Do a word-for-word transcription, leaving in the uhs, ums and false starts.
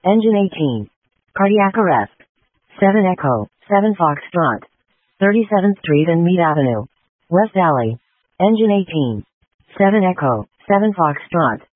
Engine eighteen. Cardiac arrest. seven Echo, seven Foxtrot. thirty-seventh Street and Mead Avenue. West Alley. Engine eighteen. seven Echo, seven Foxtrot.